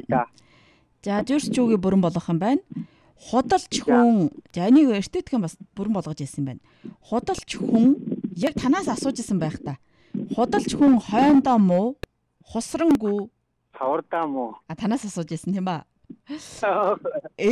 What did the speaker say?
За. За зүрс чүүгээ бүрэн болгох юм байна. Худалч хүн. За энийг эртэтгэн бас бүрэн болгож ирсэн юм байна. Худалч хүн яг танаас асууж исэн байх та. Худалч хүн хойндоо муу, хусрангүй. Хавардаа муу. Танаас асууж исэн тийм ба.